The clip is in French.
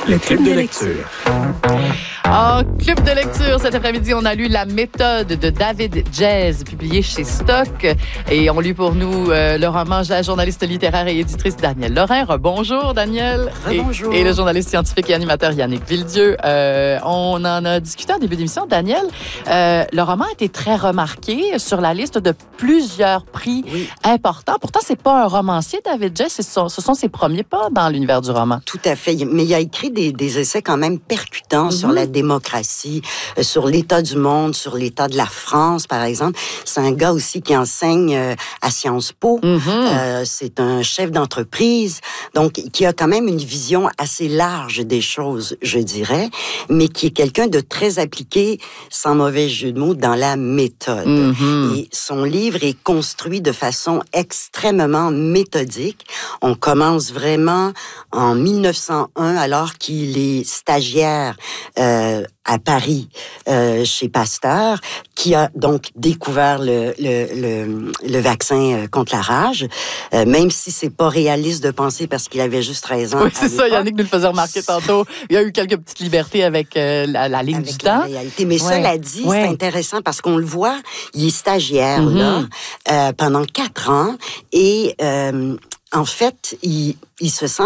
Le club de lecture. En club de lecture, cet après-midi, on a lu La méthode de David Djes, publié chez Stock. Et on lit pour nous le roman de la journaliste littéraire et éditrice Danielle Lorrain. Bonjour, Danielle. Bonjour. Et le journaliste scientifique et animateur Yannick Villedieu. On en a discuté en début d'émission. Danielle, le roman a été très remarqué sur la liste de plusieurs prix importants. Pourtant, c'est pas un romancier, David Djes. Ce sont ses premiers pas dans l'univers du roman. Tout à fait. Mais il a écrit des essais quand même percutants sur la démocratie, sur l'état du monde, sur l'état de la France, par exemple. C'est un gars aussi qui enseigne à Sciences Po. C'est un chef d'entreprise, donc qui a quand même une vision assez large des choses, je dirais, mais qui est quelqu'un de très appliqué, sans mauvais jeu de mots, dans la méthode. Et son livre est construit de façon extrêmement méthodique. On commence vraiment en 1901, alors qu'il est stagiaire à Paris, chez Pasteur, qui a donc découvert le vaccin contre la rage, même si c'est pas réaliste de penser parce qu'il avait juste 13 ans. Oui, c'est ça, Yannick nous le faisait remarquer tantôt. Il y a eu quelques petites libertés avec la ligne du temps. Réalité. Mais cela dit, c'est intéressant parce qu'on le voit, il est stagiaire là, pendant 4 ans et en fait, il se sent